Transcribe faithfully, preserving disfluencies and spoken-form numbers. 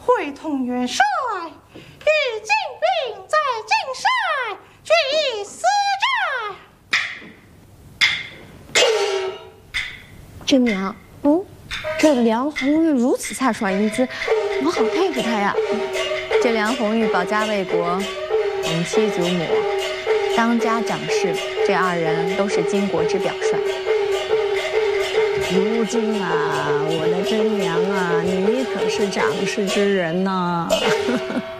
会同元帅，与晋兵在晋帅，决一死战。 真苗，哦，这梁红玉如此飒爽英姿，我好佩服她呀。 这梁红玉保家卫国，统七祖母，当家长事，这二人都是巾帼之表率。 如今啊，我的真娘啊，你可是长世之人呐、啊！